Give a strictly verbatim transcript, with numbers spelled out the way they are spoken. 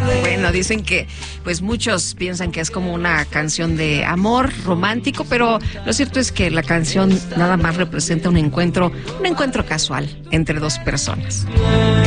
Bueno, dicen que pues muchos piensan que es como una canción de amor romántico, pero lo cierto es que la canción nada más representa un encuentro, un encuentro casual entre dos personas.